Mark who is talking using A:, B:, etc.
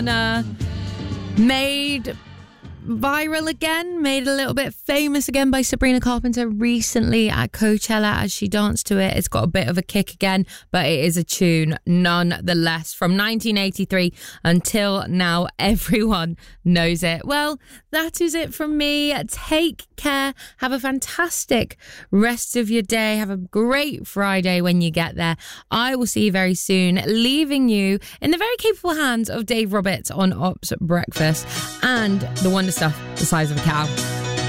A: Made viral again, made a little bit famous again by Sabrina Carpenter recently at Coachella as she danced to it. It's got a bit of a kick again, but it is a tune nonetheless. From 1983 until now, everyone knows it. Well, that is it from me. Take care. Have a fantastic rest of your day. Have a great Friday when you get there. I will see you very soon, leaving you in the very capable hands of Dave Roberts on Ops Breakfast and the wonder stuff the size of a cow.